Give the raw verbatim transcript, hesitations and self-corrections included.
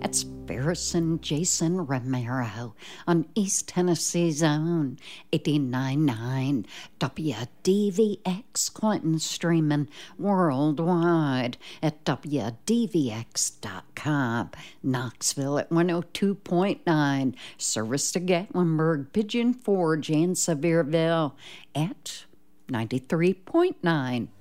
That's Ferris and Jason Romero on East Tennessee's own eighty-nine point nine W D V X Clinton, streaming worldwide at W D V X dot com. Knoxville at one oh two point nine. Service to Gatlinburg, Pigeon Forge, and Sevierville at ninety-three point nine.